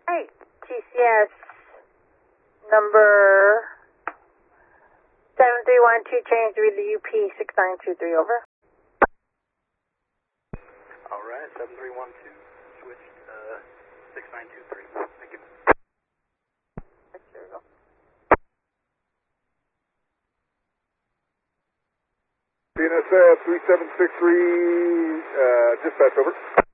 Hey, TCS number 7312, change with the UP 6923, over. Alright, 7312, switched 6923. Thank you. There we go. CNSF 3763, dispatch, over.